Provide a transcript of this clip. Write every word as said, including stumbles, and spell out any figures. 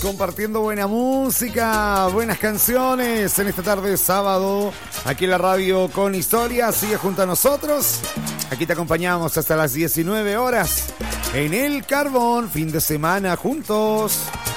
compartiendo buena música, buenas canciones en esta tarde de sábado, aquí en la radio con historia. Sigue junto a nosotros, aquí te acompañamos hasta las diecinueve horas en El Carbón, fin de semana juntos.